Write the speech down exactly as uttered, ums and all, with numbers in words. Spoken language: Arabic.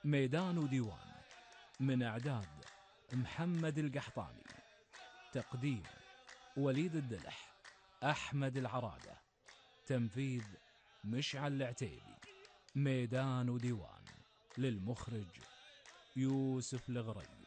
ميدان وديوان، من إعداد محمد القحطاني، تقديم وليد الدلح، أحمد العرادة، تنفيذ مشعل العتيبي. ميدان وديوان للمخرج يوسف الغريب.